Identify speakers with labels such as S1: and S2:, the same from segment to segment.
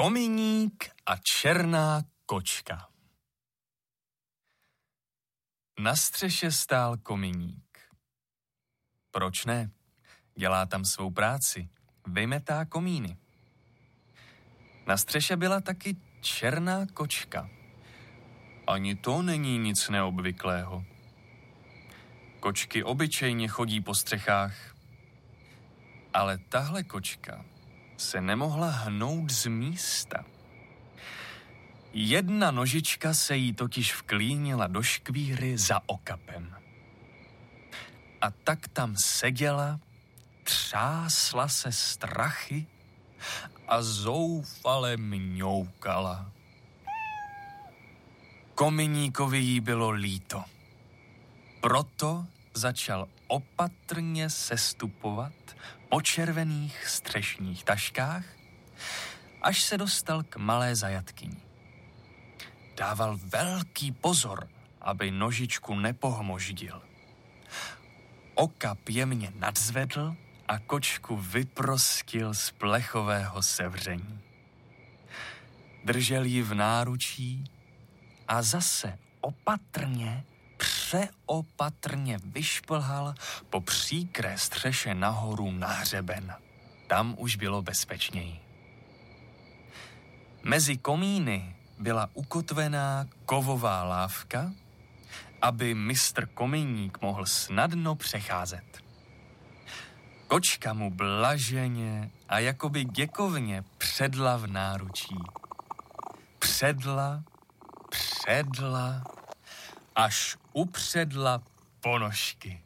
S1: Kominík a černá kočka. Na střeše stál kominík. Proč ne? Dělá tam svou práci. Vymetá komíny. Na střeše byla taky černá kočka. Ani to není nic neobvyklého. Kočky obyčejně chodí po střechách. Ale tahle kočka se nemohla hnout z místa. Jedna nožička se jí totiž vklínila do škvíry za okapem. A tak tam seděla, třásla se strachy a zoufale mňoukala. Kominíkovi jí bylo líto. Proto začal opatrně sestupovat po červených střešních taškách, až se dostal k malé zajatkyni. Dával velký pozor, aby nožičku nepohmoždil. Okap jemně nadzvedl a kočku vyprostil z plechového sevření. Držel ji v náručí a zase opatrně, přeopatrně vyšplhal po příkré střeše nahoru na hřeben. Tam už bylo bezpečněji. Mezi komíny byla ukotvená kovová lávka, aby mistr Kominík mohl snadno přecházet. Kočka mu blaženě a jakoby děkovně předla v náručí. Předla, až upředla ponožky.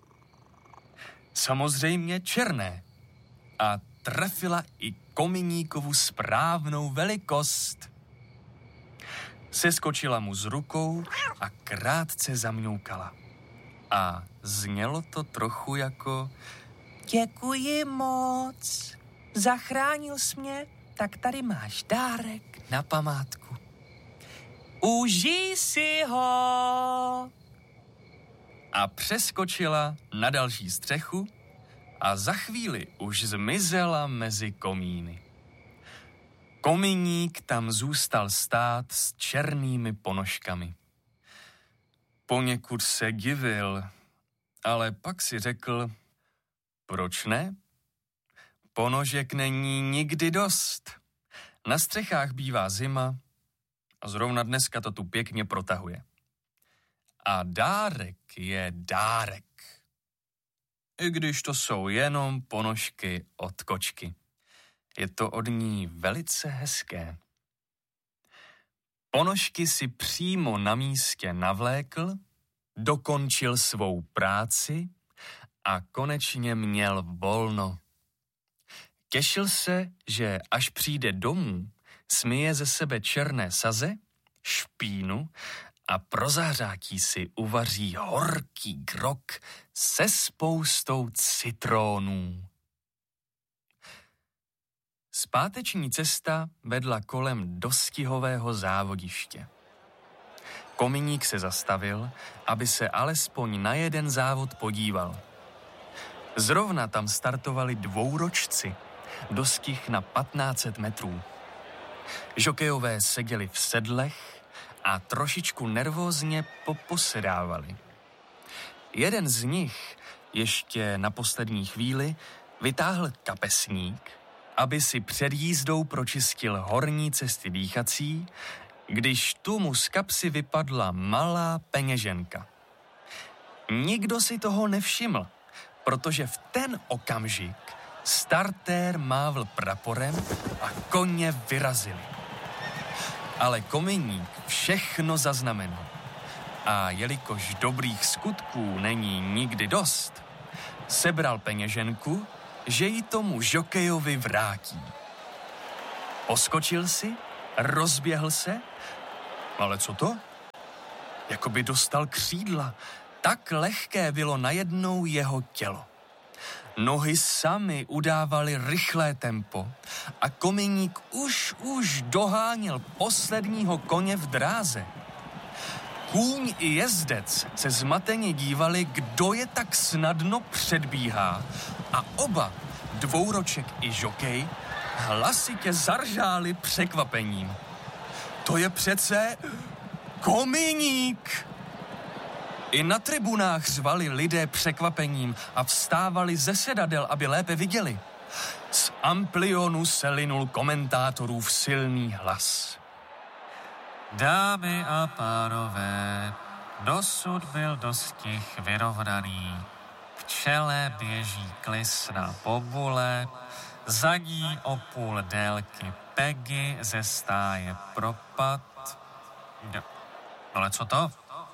S1: Samozřejmě černé. A trefila i Kominíkovu správnou velikost. Seskočila mu z rukou a krátce zamňoukala. A znělo to trochu jako: Děkuji moc, zachránil jsi mě, tak tady máš dárek na památku. Užij si ho! A přeskočila na další střechu a za chvíli už zmizela mezi komíny. Kominík tam zůstal stát s černými ponožkami. Poněkud se divil, ale pak si řekl, proč ne? Ponožek není nikdy dost. Na střechách bývá zima a zrovna dneska to tu pěkně protahuje. A dárek je dárek. I když to jsou jenom ponožky od kočky. Je to od ní velice hezké. Ponožky si přímo na místě navlékl, dokončil svou práci a konečně měl volno. Těšil se, že až přijde domů, smije ze sebe černé saze, špínu a pro zahřátí si uvaří horký grog se spoustou citronů. Zpáteční cesta vedla kolem dostihového závodiště. Kominík se zastavil, aby se alespoň na jeden závod podíval. Zrovna tam startovali dvouročci, dostih na 1500 metrů. Žokejové seděli v sedlech a trošičku nervózně poposedávali. Jeden z nich ještě na poslední chvíli vytáhl kapesník, aby si před jízdou pročistil horní cesty dýchací, když tu mu z kapsy vypadla malá peněženka. Nikdo si toho nevšiml, protože v ten okamžik startér mávl praporem a koně vyrazili. Ale Kominík všechno zaznamenal. A jelikož dobrých skutků není nikdy dost, sebral peněženku, že ji tomu žokejovi vrátí. Poskočil si, rozběhl se, ale co to? Jakoby dostal křídla, tak lehké bylo najednou jeho tělo. Nohy samy udávaly rychlé tempo a Kominík už doháněl posledního koně v dráze. Kůň i jezdec se zmateně dívali, kdo je tak snadno předbíhá, a oba, dvouroček i žokej, hlasitě zaržáli překvapením. To je přece Kominík! I na tribunách řvali lidé překvapením a vstávali ze sedadel, aby lépe viděli. Z amplionu se linul komentátorův silný hlas.
S2: Dámy a pánové, dosud byl dostih vyrovnaný. V čele běží klisna bobule, za ní o půl délky Peggy ze stáje Propad. Ale co to?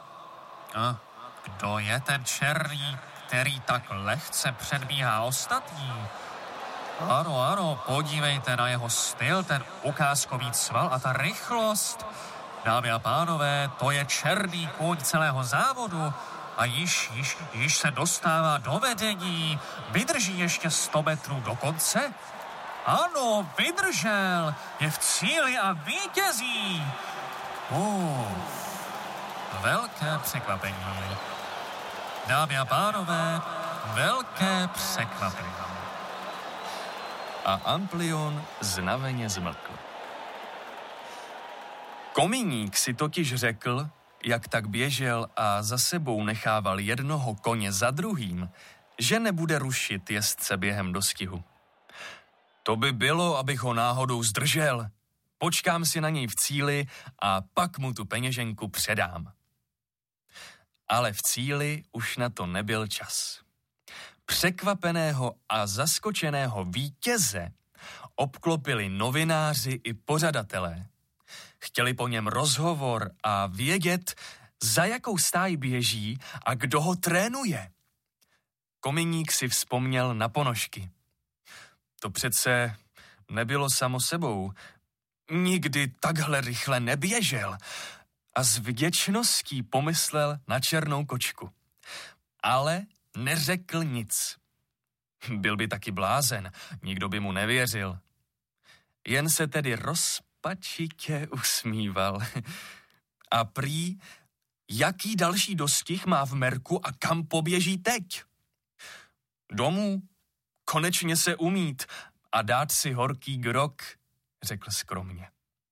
S2: Kdo je ten černý, který tak lehce předbíhá ostatní? Ano, podívejte na jeho styl, ten ukázkový sval a ta rychlost. Dámy a pánové, to je černý kůň celého závodu a již se dostává do vedení. Vydrží ještě 100 metrů do konce? Ano, vydržel, je v cíli a vítězí. Velké překvapení. Dámy a pánové, velké překvapení.
S1: A amplion znaveně zmlkl. Kominík si totiž řekl, jak tak běžel a za sebou nechával jednoho koně za druhým, že nebude rušit jezdce během dostihu. To by bylo, abych ho náhodou zdržel. Počkám si na něj v cíli a pak mu tu peněženku předám. Ale v cíli už na to nebyl čas. Překvapeného a zaskočeného vítěze obklopili novináři i pořadatelé. Chtěli po něm rozhovor a vědět, za jakou stáj běží a kdo ho trénuje. Kominík si vzpomněl na ponožky. To přece nebylo samo sebou. Nikdy takhle rychle neběžel a s vděčností pomyslel na černou kočku. Ale neřekl nic. Byl by taky blázen, nikdo by mu nevěřil. Jen se tedy rozpačitě usmíval. A prý, jaký další dostih má v merku a kam poběží teď? Domů, konečně se umýt a dát si horký grog, řekl skromně.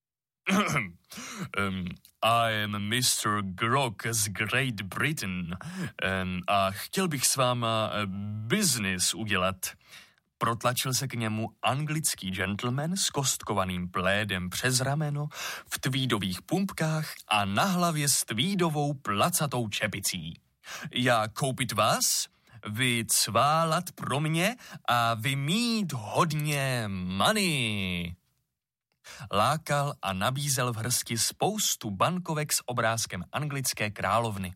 S1: I am Mr. Grog z Great Britain a chtěl bych s váma business udělat. Protlačil se k němu anglický gentleman s kostkovaným plédem přes rameno, v tweedových pumpkách a na hlavě s tweedovou placatou čepicí. Já koupit vás, vy cválat pro mě a vy mít hodně money. Lákal a nabízel v hrsti spoustu bankovek s obrázkem anglické královny.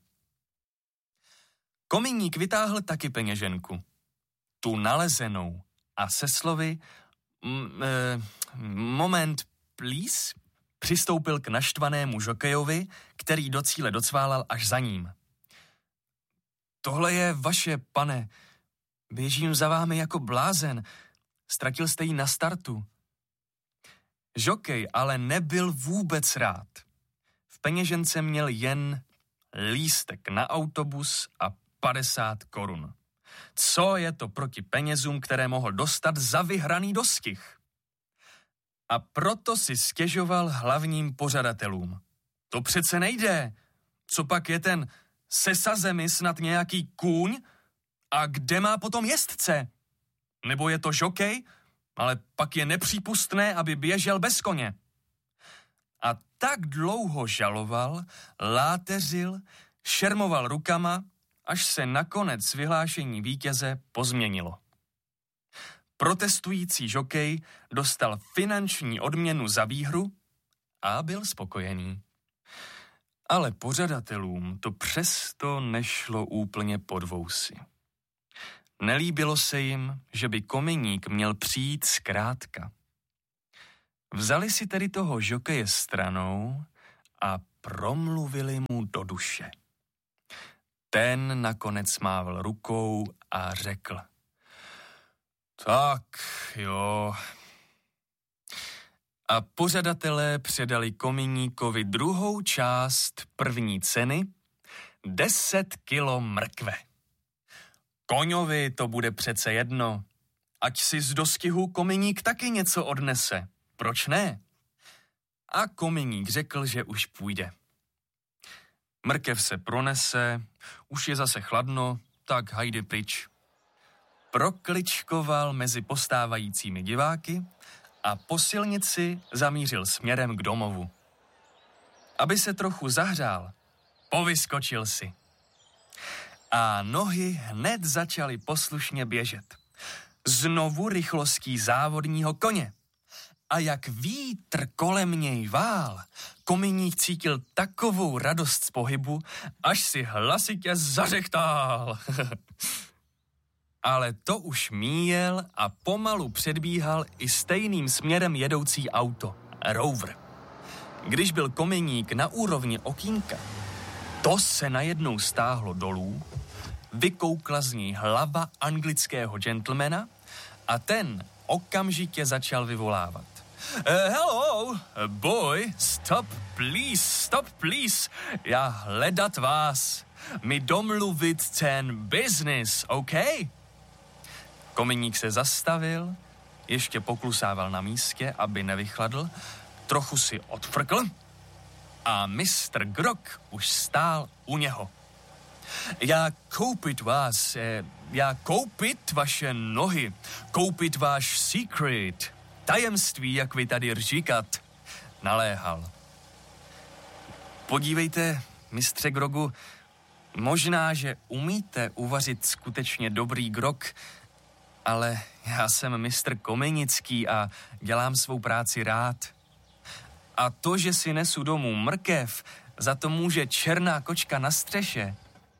S1: Kominík vytáhl taky peněženku. Tu nalezenou a se slovy moment, please, přistoupil k naštvanému žokejovi, který do cíle docválal až za ním. Tohle je vaše, pane. Běžím za vámi jako blázen. Ztratil jste ji na startu. Žokej ale nebyl vůbec rád. V peněžence měl jen lístek na autobus a 50 korun. Co je to proti penězům, které mohl dostat za vyhraný dostih? A proto si stěžoval hlavním pořadatelům. To přece nejde. Co pak je ten se sazemi snad nějaký kůň? A kde má potom jezdce? Nebo je to žokej? Ale pak je nepřípustné, aby běžel bez koně. A tak dlouho žaloval, láteřil, šermoval rukama, až se nakonec vyhlášení vítěze pozměnilo. Protestující žokej dostal finanční odměnu za výhru a byl spokojený. Ale pořadatelům to přesto nešlo úplně pod vousy. Nelíbilo se jim, že by Kominík měl přijít zkrátka. Vzali si tedy toho žokeje stranou a promluvili mu do duše. Ten nakonec mával rukou a řekl. Tak, jo. A pořadatelé předali Kominíkovi druhou část první ceny, 10 kilo mrkve. Koňovi to bude přece jedno. ať si z dostihu Kominík taky něco odnese. Proč ne? A Kominík řekl, že už půjde. Mrkev se pronese, už je zase chladno, tak hajde pryč. Prokličkoval mezi postávajícími diváky a po silnici zamířil směrem k domovu. Aby se trochu zahřál, povyskočil si. A nohy hned začaly poslušně běžet. Znovu rychlostí závodního koně. A jak vítr kolem něj vál, Kominík cítil takovou radost z pohybu, až si hlasitě zařechtal. Ale to už míjel a pomalu předbíhal i stejným směrem jedoucí auto, Rover. Když byl Kominík na úrovni okýnka, to se najednou stáhlo dolů, vykoukla z ní hlava anglického gentlemana a ten okamžitě začal vyvolávat. Hello, boy, stop please, já hledat vás, mi domluvit ten business, OK? Kominík se zastavil, ještě poklusával na místě, aby nevychladl, trochu si odfrkl a mistr Grog už stál u něho. Já koupit vaše nohy, koupit váš secret, tajemství, jak vy tady říkat, naléhal. Podívejte, mistře Grogu, možná, že umíte uvařit skutečně dobrý grog, ale já jsem mistr Kominický a dělám svou práci rád. A to, že si nesu domů mrkev, za to může černá kočka na střeše.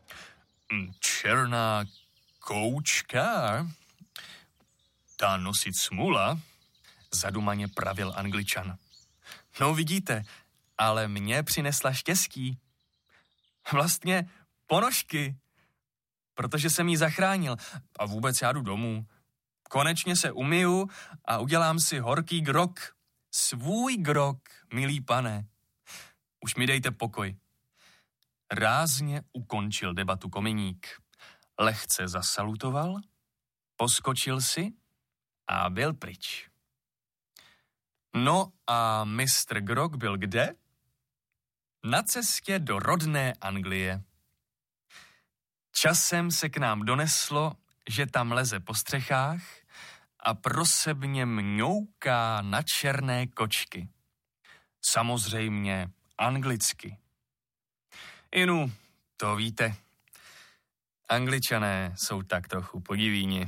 S1: Černá koučka? Ta nosit smula? Zadumaně pravil Angličan. No vidíte, ale mě přinesla štěstí. Vlastně ponožky, protože jsem jí zachránil a vůbec já jdu domů. Konečně se umyju a udělám si horký grog. Svůj grog, milý pane. Už mi dejte pokoj. Rázně ukončil debatu Kominík. Lehce zasalutoval, poskočil si a byl pryč. No a mistr Grog byl kde? Na cestě do rodné Anglie. Časem se k nám doneslo, že tam leze po střechách a prosebně mňouká na černé kočky. Samozřejmě anglicky. Inu, to víte, Angličané jsou tak trochu podivíni.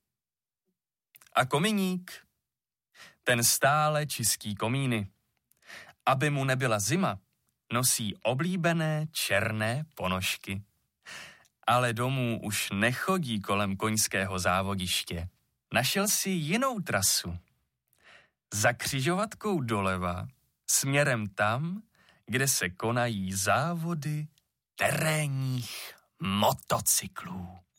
S1: A Kominík, ten stále čistí komíny. Aby mu nebyla zima, nosí oblíbené černé ponožky. Ale domů už nechodí kolem koňského závodiště. Našel si jinou trasu. Za křižovatkou doleva, směrem tam, kde se konají závody terénních motocyklů.